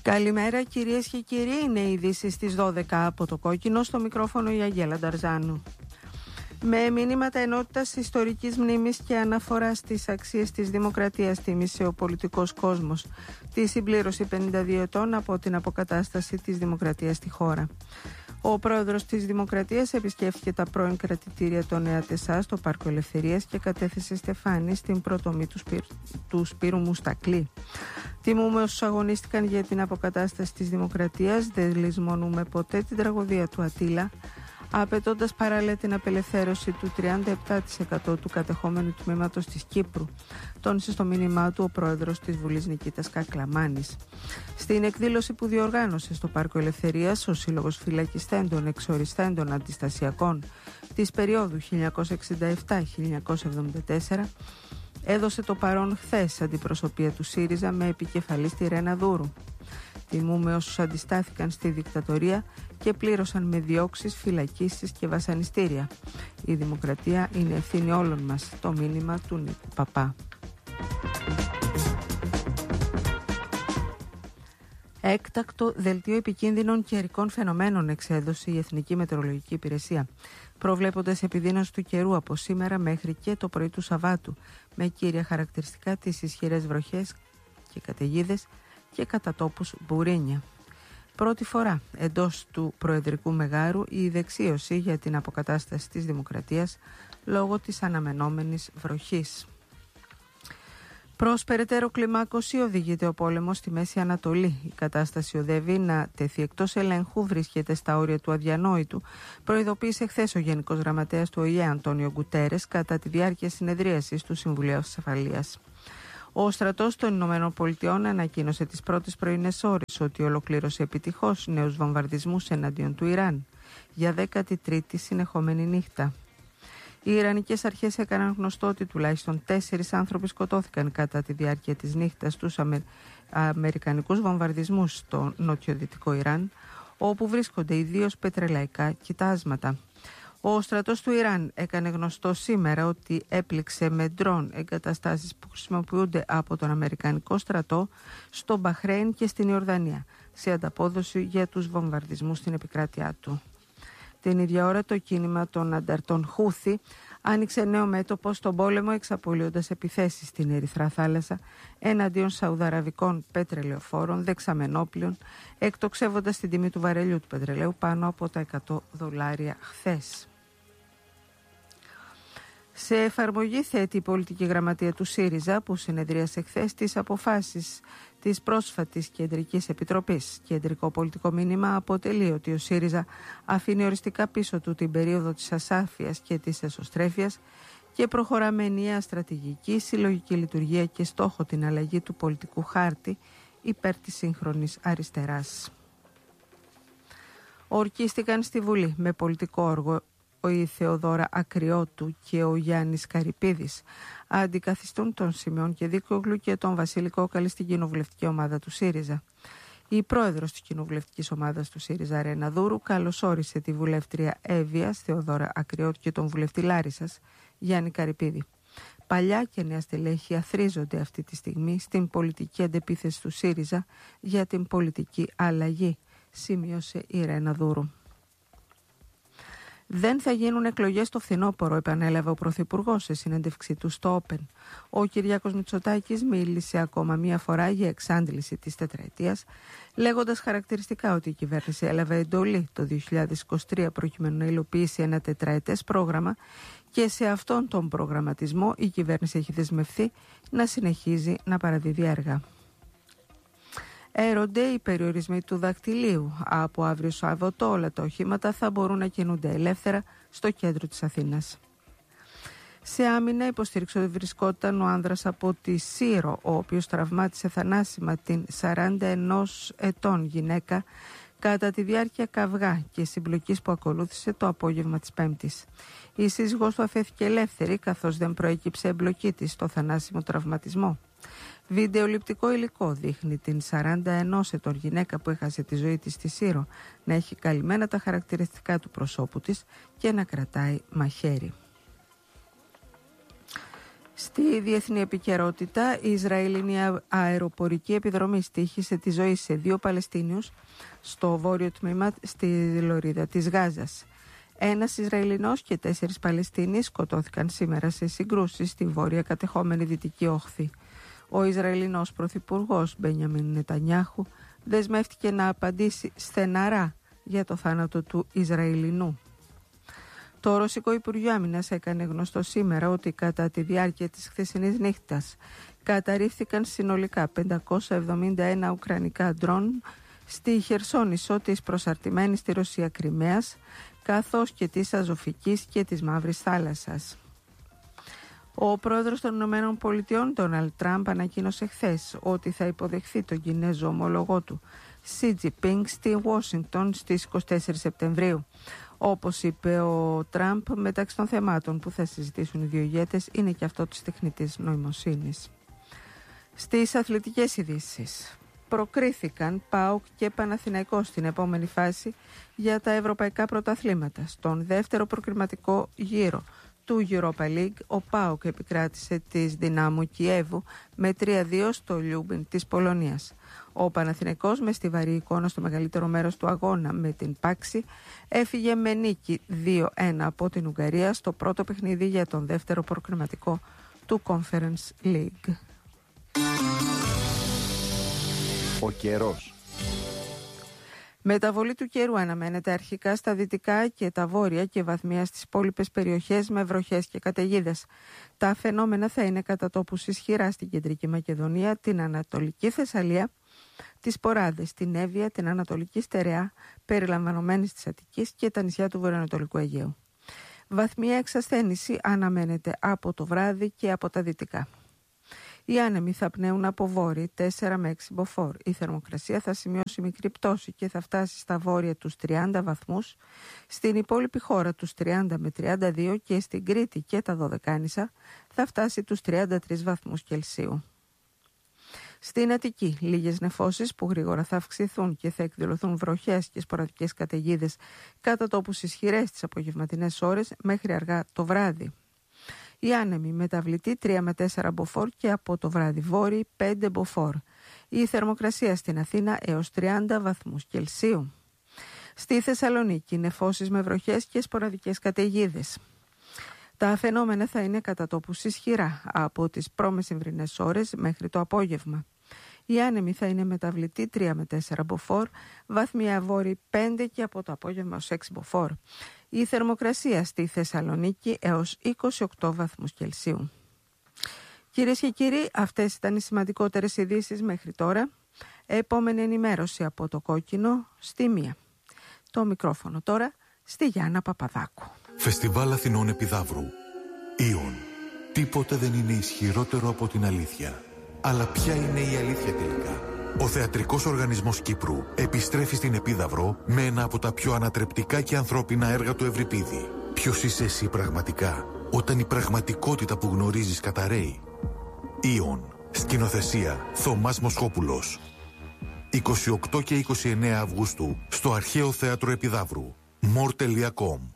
Καλημέρα κυρίες και κύριοι, είναι οι ειδήσεις στις 12 από το Κόκκινο, στο μικρόφωνο η Αγγέλα Νταρζάνου. Με μηνύματα ενότητας, ιστορικής μνήμης και αναφορά στις αξίες της δημοκρατίας τίμησε ο πολιτικός κόσμος τη συμπλήρωση 52 ετών από την αποκατάσταση της δημοκρατίας στη χώρα. Ο πρόεδρος της Δημοκρατίας επισκέφθηκε τα πρώην κρατητήρια των ΕΑΤΕΣΑ στο Πάρκο Ελευθερίας και κατέθεσε στεφάνι στην πρωτομή του Σπύρου Μουστακλή. Τιμούμε όσους αγωνίστηκαν για την αποκατάσταση της δημοκρατίας, δεν λησμονούμε ποτέ την τραγωδία του Αττήλα, απαιτώντας παράλληλα την απελευθέρωση του 37% του κατεχόμενου τμήματος της Κύπρου, τόνισε στο μήνυμά του ο πρόεδρος της Βουλής Νικήτας Κακλαμάνης. Στην εκδήλωση που διοργάνωσε στο Πάρκο Ελευθερίας, ο Σύλλογος Φυλακισθέντων Εξοριστέντων Αντιστασιακών της περίοδου 1967-1974, έδωσε το παρόν χθες αντιπροσωπεία του ΣΥΡΙΖΑ με επικεφαλή τη Ρένα Δούρου. Τιμούμε όσους αντιστάθηκαν στη δικτατορία και πλήρωσαν με διώξεις, φυλακίσεις και βασανιστήρια. Η δημοκρατία είναι ευθύνη όλων μας. Το μήνυμα του Νίκου Παπά. Έκτακτο δελτίο επικίνδυνων καιρικών φαινομένων εξέδωσε η Εθνική Μετεωρολογική Υπηρεσία, προβλέποντας επιδείνωση του καιρού από σήμερα μέχρι και το πρωί του Σαββάτου, με κύρια χαρακτηριστικά τις ισχυρές βροχές και καταιγίδες και κατά τόπους μπουρίνια. Πρώτη φορά εντός του Προεδρικού Μεγάρου η δεξίωση για την αποκατάσταση της δημοκρατίας λόγω της αναμενόμενης βροχής. Προς περαιτέρω κλιμάκωση οδηγείται ο πόλεμος στη Μέση Ανατολή. Η κατάσταση οδεύει να τεθεί εκτός ελέγχου, βρίσκεται στα όρια του αδιανόητου, προειδοποίησε χθες ο Γενικός Γραμματέας του ΟΗΕ Αντώνιο Γκουτέρες κατά τη διάρκεια συνεδρίασης του Συμβουλίου Ασφαλείας. Ο στρατός των Ηνωμένων Πολιτειών ανακοίνωσε τις πρώτες πρωινές ώρες ότι ολοκλήρωσε επιτυχώς νέους βομβαρδισμούς εναντίον του Ιράν για 13η συνεχόμενη νύχτα. Οι Ιρανικές αρχές έκαναν γνωστό ότι τουλάχιστον 4 άνθρωποι σκοτώθηκαν κατά τη διάρκεια της νύχτας στους αμερικανικούς βομβαρδισμούς στο νοτιοδυτικό Ιράν, όπου βρίσκονται ιδίως πετρελαϊκά κοιτάσματα. Ο στρατός του Ιράν έκανε γνωστό σήμερα ότι έπληξε με ντρόν εγκαταστάσεις που χρησιμοποιούνται από τον Αμερικανικό στρατό στο Μπαχρέιν και στην Ιορδανία, σε ανταπόδοση για τους βομβαρδισμούς στην επικράτειά του. Την ίδια ώρα το κίνημα των ανταρτών Χούθη άνοιξε νέο μέτωπο στον πόλεμο, εξαπολύοντας επιθέσεις στην Ερυθρά Θάλασσα εναντίον σαουδαραβικών πετρελαιοφόρων δεξαμενόπλων, εκτοξεύοντας την τιμή του βαρελιού του πετρελαίου πάνω από τα $100 χθες. Σε εφαρμογή θέτει η πολιτική γραμματεία του ΣΥΡΙΖΑ, που συνεδρίασε χθες, τις αποφάσεις της πρόσφατης Κεντρικής Επιτροπής. Κεντρικό πολιτικό μήνυμα αποτελεί ότι ο ΣΥΡΙΖΑ αφήνει οριστικά πίσω του την περίοδο της ασάφειας και της εσωστρέφειας και προχωρά με ενιαία στρατηγική, συλλογική λειτουργία και στόχο την αλλαγή του πολιτικού χάρτη υπέρ της σύγχρονης αριστεράς. Ορκίστηκαν στη Βουλή με πολιτικό όργο η Θεοδόρα Ακριώτου και ο Γιάννης Καρυπίδης. Αντικαθιστούν τον Σιμεών Κεδίκογλου και τον Βασίλη Κόκαλη στην κοινοβουλευτική ομάδα του ΣΥΡΙΖΑ. Η πρόεδρος της κοινοβουλευτικής ομάδας του ΣΥΡΙΖΑ, Ρένα Δούρου, καλωσόρισε τη βουλεύτρια Εύβοιας Θεοδόρα Ακριώτου και τον βουλευτή Λάρισσας, Γιάννη Καρυπίδη. Παλιά και νέα στελέχη αθρίζονται αυτή τη στιγμή στην πολιτική αντεπίθεση του ΣΥΡΙΖΑ για την πολιτική αλλαγή, σημείωσε η Ρένα Δούρου. Δεν θα γίνουν εκλογές το φθινόπωρο, επανέλαβε ο Πρωθυπουργός σε συνέντευξή του στο Open. Ο Κυριάκος Μητσοτάκης μίλησε ακόμα μία φορά για εξάντληση της τετραετίας, λέγοντας χαρακτηριστικά ότι η κυβέρνηση έλαβε εντολή το 2023 προκειμένου να υλοποιήσει ένα τετραετές πρόγραμμα και σε αυτόν τον προγραμματισμό η κυβέρνηση έχει δεσμευθεί να συνεχίζει να παραδίδει έργα. Έρονται οι περιορισμοί του δακτυλίου. Από αύριο Σάββατο όλα τα οχήματα θα μπορούν να κινούνται ελεύθερα στο κέντρο της Αθήνας. Σε άμυνα υποστήριξε βρισκόταν ο άνδρας από τη Σύρο, ο οποίος τραυμάτισε θανάσιμα την 41 ετών γυναίκα κατά τη διάρκεια καυγά και συμπλοκής που ακολούθησε το απόγευμα της Πέμπτης. Η σύζυγός του αφέθηκε ελεύθερη, καθώς δεν προέκυψε εμπλοκή της στο θανάσιμο τραυματισμό. Βιντεοληπτικό υλικό δείχνει την 41 ετών γυναίκα που έχασε τη ζωή της στη Σύρο να έχει καλυμμένα τα χαρακτηριστικά του προσώπου της και να κρατάει μαχαίρι. Στη διεθνή επικαιρότητα, η Ισραηλινή αεροπορική επιδρομή στοίχησε τη ζωή σε 2 Παλαιστίνιους στο βόρειο τμήμα στη λωρίδα της Γάζας. Ένας Ισραηλινός και 4 Παλαιστίνοι σκοτώθηκαν σήμερα σε συγκρούσεις στη βόρεια κατεχόμενη Δυτική Όχθη. Ο Ισραηλινός πρωθυπουργός Μπένιαμιν Νετανιάχου δεσμεύτηκε να απαντήσει στεναρά για το θάνατο του Ισραηλινού. Το Ρωσικό Υπουργείο Άμυνας έκανε γνωστό σήμερα ότι κατά τη διάρκεια της χθεσινής νύχτας καταρρίφθηκαν συνολικά 571 ουκρανικά ντρόν στη Χερσόνησο της προσαρτημένης στη Ρωσία Κριμαίας, καθώς και της Αζωφικής και της Μαύρης Θάλασσας. Ο πρόεδρος των Ηνωμένων Πολιτειών, Ντόναλντ Τραμπ, ανακοίνωσε χθες ότι θα υποδεχθεί τον Κινέζο ομόλογό του, Σι Τζινπίνγκ, στη Ουάσιγκτον στις 24 Σεπτεμβρίου. Όπως είπε ο Τραμπ, μεταξύ των θεμάτων που θα συζητήσουν οι δύο ηγέτες είναι και αυτό της τεχνητής νοημοσύνης. Στις αθλητικές ειδήσεις. Προκρίθηκαν ΠΑΟΚ και Παναθηναϊκός στην επόμενη φάση για τα ευρωπαϊκά πρωταθλήματα. Στον δεύτερο προκριματικό γύρο του Europa League, ο ΠΑΟΚ επικράτησε της Δυνάμου Κιέβου με 3-2 στο Λιούμπιν της Πολωνίας. Ο Παναθηναϊκός, με στιβαρή εικόνα στο μεγαλύτερο μέρος του αγώνα με την Πάξη, έφυγε με νίκη 2-1 από την Ουγγαρία στο πρώτο παιχνίδι για τον δεύτερο προκριματικό του Conference League. Ο καιρός. Μεταβολή του καιρού αναμένεται αρχικά στα δυτικά και τα βόρεια και βαθμία στις υπόλοιπες περιοχές με βροχές και καταιγίδες. Τα φαινόμενα θα είναι κατά τόπους ισχυρά στην Κεντρική Μακεδονία, την Ανατολική Θεσσαλία, τις Ποράδες, την Εύβοια, την Ανατολική Στερεά, περιλαμβανομένης της Αττικής και τα νησιά του Βορειοανατολικού Αιγαίου. Βαθμία εξασθένηση αναμένεται από το βράδυ και από τα δυτικά. Οι άνεμοι θα πνέουν από βόρειο 4 με 6 μποφόρ. Η θερμοκρασία θα σημειώσει μικρή πτώση και θα φτάσει στα βόρεια τους 30 βαθμούς, στην υπόλοιπη χώρα τους 30 με 32 και στην Κρήτη και τα Δωδεκάνησα θα φτάσει τους 33 βαθμούς Κελσίου. Στην Αττική, λίγες νεφώσεις που γρήγορα θα αυξηθούν και θα εκδηλωθούν βροχές και σποραδικές καταιγίδες κατά τόπους ισχυρές τις απογευματινές ώρες μέχρι αργά το βράδυ. Οι άνεμοι μεταβλητοί 3 με 4 μποφόρ και από το βράδυ βόρειοι 5 μποφόρ. Η θερμοκρασία στην Αθήνα έως 30 βαθμούς Κελσίου. Στη Θεσσαλονίκη νεφώσεις με βροχές και σποραδικές καταιγίδες. Τα φαινόμενα θα είναι κατά τόπους ισχυρά από τις προμεσημβρινές ώρες μέχρι το απόγευμα. Οι άνεμοι θα είναι μεταβλητοί 3 με 4 μποφόρ, βαθμία βόρειοι 5 και από το απόγευμα ως 6 μποφόρ. Η θερμοκρασία στη Θεσσαλονίκη έως 28 βαθμούς Κελσίου. Κυρίες και κύριοι, αυτές ήταν οι σημαντικότερες ειδήσεις μέχρι τώρα. Επόμενη ενημέρωση από το Κόκκινο στη 1. Το μικρόφωνο τώρα στη Γιάννα Παπαδάκου. Φεστιβάλ Αθηνών Επιδαύρου. Ήον. Τίποτε δεν είναι ισχυρότερο από την αλήθεια. Αλλά ποια είναι η αλήθεια τελικά? Ο Θεατρικός Οργανισμός Κύπρου επιστρέφει στην Επίδαυρο με ένα από τα πιο ανατρεπτικά και ανθρώπινα έργα του Ευρυπίδη. Ποιος είσαι εσύ πραγματικά, όταν η πραγματικότητα που γνωρίζεις καταρρέει? Ήον. Σκηνοθεσία Θωμάς Μοσχόπουλος. 28 και 29 Αυγούστου στο Αρχαίο Θέατρο Επιδαύρου. more.com